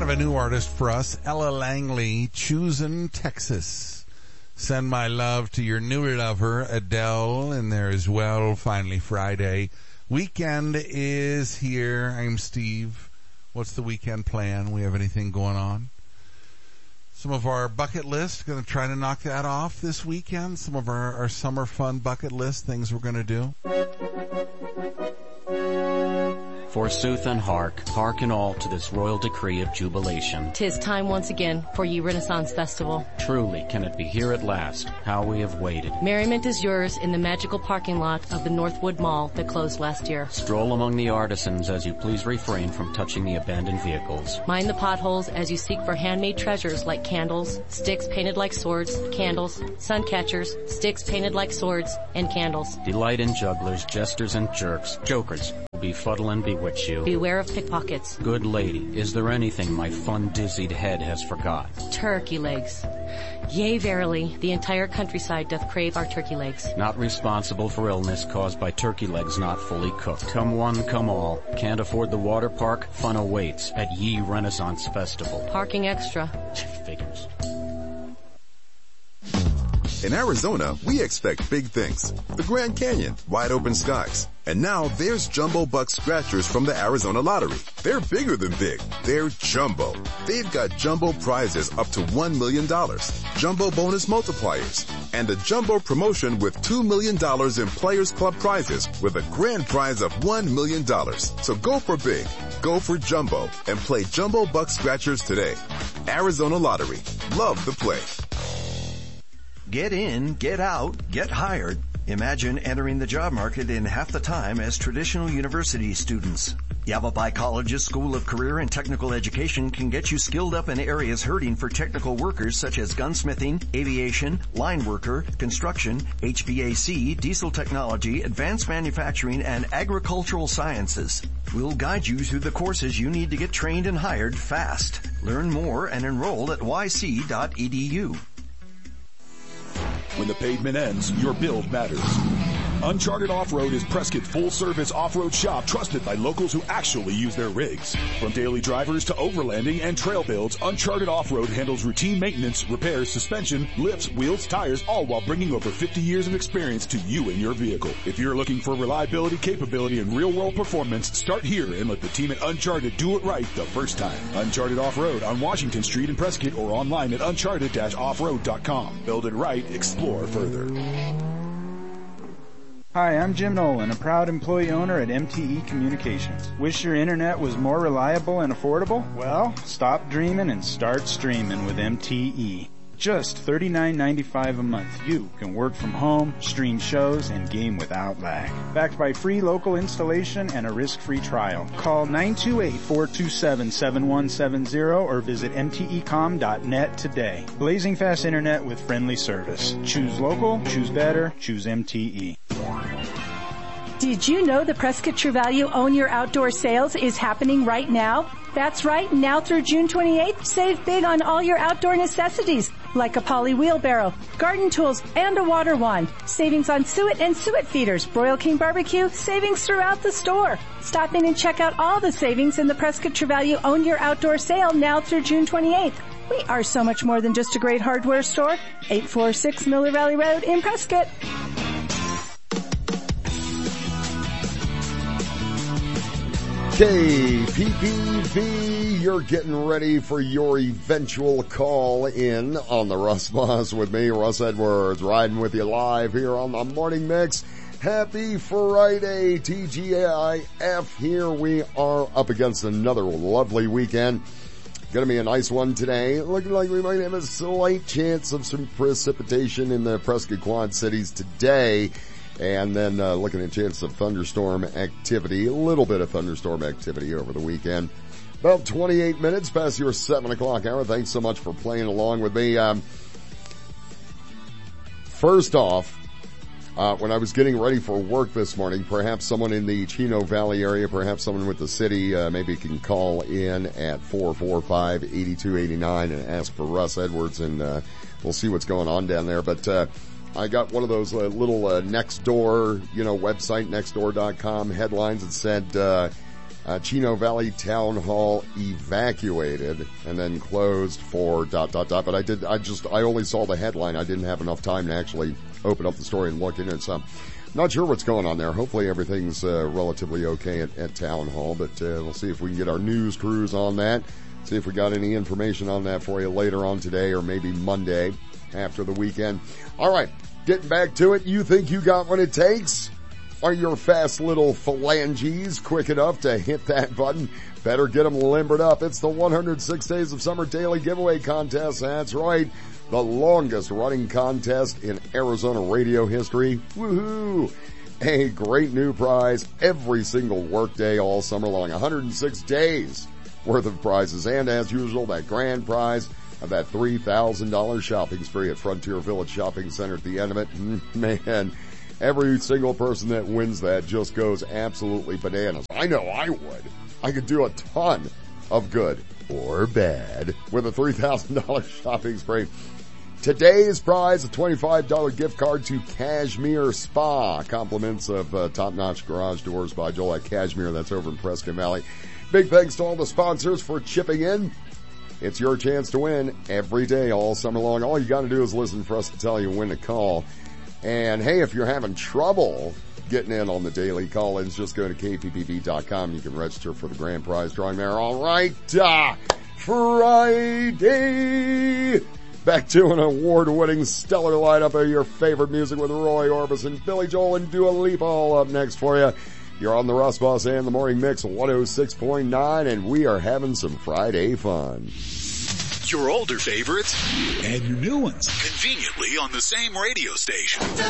kind of a new artist for us, Ella Langley, Choosing Texas. Send my love to your new lover, Adele, in there as well. Finally Friday. Weekend is here. I'm Steve. What's the weekend plan? We have anything going on? Some of our bucket list, going to try to knock that off this weekend. Some of our summer fun bucket list, things we're going to do. Forsooth and hearken all to this royal decree of jubilation. 'Tis time once again for ye Renaissance Festival. Truly, can it be here at last? How we have waited. Merriment is yours in the magical parking lot of the Northwood Mall that closed last year. Stroll among the artisans as you please refrain from touching the abandoned vehicles. Mind the potholes as you seek for handmade treasures like candles, sticks painted like swords, candles, sun catchers, sticks painted like swords, and candles. Delight in jugglers, jesters, and jokers. Befuddle and bewitch you. Beware of pickpockets. Good lady, is there anything my fun-dizzied head has forgot? Turkey legs. Yea, verily, the entire countryside doth crave our turkey legs. Not responsible for illness caused by turkey legs not fully cooked. Come one, come all. Can't afford the water park? Fun awaits at Ye Renaissance Festival. Parking extra. Figures. In Arizona, we expect big things. The Grand Canyon, wide open skies. And now there's Jumbo Buck Scratchers from the Arizona Lottery. They're bigger than big. They're jumbo. They've got jumbo prizes up to $1 million, jumbo bonus multipliers, and a jumbo promotion with $2 million in Players Club prizes with a grand prize of $1 million. So go for big, go for jumbo, and play Jumbo Buck Scratchers today. Arizona Lottery. Love the play. Get in, get out, get hired. Imagine entering the job market in half the time as traditional university students. Yavapai College's School of Career and Technical Education can get you skilled up in areas hurting for technical workers such as gunsmithing, aviation, line worker, construction, HVAC, diesel technology, advanced manufacturing, and agricultural sciences. We'll guide you through the courses you need to get trained and hired fast. Learn more and enroll at yc.edu. When the pavement ends, your build matters. Uncharted Off-Road is Prescott's full-service off-road shop trusted by locals who actually use their rigs. From daily drivers to overlanding and trail builds, Uncharted Off-Road handles routine maintenance, repairs, suspension, lifts, wheels, tires, all while bringing over 50 years of experience to you and your vehicle. If you're looking for reliability, capability, and real-world performance, start here and let the team at Uncharted do it right the first time. Uncharted Off-Road on Washington Street in Prescott or online at uncharted-offroad.com. Build it right, explore further. Hi, I'm Jim Nolan, a proud employee owner at MTE Communications. Wish your internet was more reliable and affordable? Well, stop dreaming and start streaming with MTE. Just $39.95 a month. You can work from home, stream shows, and game without lag. Backed by free local installation and a risk-free trial. Call 928-427-7170 or visit mtecom.net today. Blazing fast internet with friendly service. Choose local, choose better, choose MTE. Did you know the Prescott True Value Own Your Outdoor Sales is happening right now? That's right, now through June 28th, save big on all your outdoor necessities, like a poly wheelbarrow, garden tools, and a water wand. Savings on suet and suet feeders, Broil King Barbecue, savings throughout the store. Stop in and check out all the savings in the Prescott True Value Own Your Outdoor Sale now through June 28th. We are so much more than just a great hardware store. 846 Miller Valley Road in Prescott. KPPV, you're getting ready for your eventual call in on the Russ Boss with me, Russ Edwards, riding with you live here on the Morning Mix. Happy Friday, TGIF. Here we are up against another lovely weekend. Gonna be a nice one today. Looking like we might have a slight chance of some precipitation in the Prescott Quad Cities today. And then looking at a chance of thunderstorm activity, a little bit of thunderstorm activity over the weekend. About 28 minutes past your 7 o'clock hour. Thanks so much for playing along with me. First off, when I was getting ready for work this morning, perhaps someone in the Chino Valley area, perhaps someone with the city, maybe can call in at 445-8289 and ask for Russ Edwards, and we'll see what's going on down there. But I got one of those little Nextdoor, website, nextdoor.com headlines that said, Chino Valley Town Hall evacuated and then closed for ... But I only saw the headline. I didn't have enough time to actually open up the story and look in it. So I'm not sure what's going on there. Hopefully everything's relatively okay at Town Hall, but we'll see if we can get our news crews on that. See if we got any information on that for you later on today or maybe Monday after the weekend. All right, getting back to it. You think you got what it takes? Are your fast little phalanges quick enough to hit that button? Better get them limbered up. It's the 106 Days of Summer Daily Giveaway Contest. That's right. The longest running contest in Arizona radio history. Woohoo! A great new prize every single workday all summer long. 106 days worth of prizes. And as usual, that grand prize of that $3,000 shopping spree at Frontier Village Shopping Center at the end of it. Man. Every single person that wins that just goes absolutely bananas. I know I would. I could do a ton of good or bad with a $3,000 shopping spree. Today's prize, a $25 gift card to Cashmere Spa. Compliments of top-notch garage doors by Joel at Cashmere. That's over in Prescott Valley. Big thanks to all the sponsors for chipping in. It's your chance to win every day all summer long. All you got to do is listen for us to tell you when to call. And hey, if you're having trouble getting in on the daily call-ins, just go to kpbb.com. You can register for the grand prize drawing there. All right, Friday. Back to an award-winning stellar lineup of your favorite music with Roy Orbison, Billy Joel, and Dua Lipa all up next for you. You're on the Russ Boss and the Morning Mix 106.9, and we are having some Friday fun. Your older favorites and your new ones conveniently on the same radio station.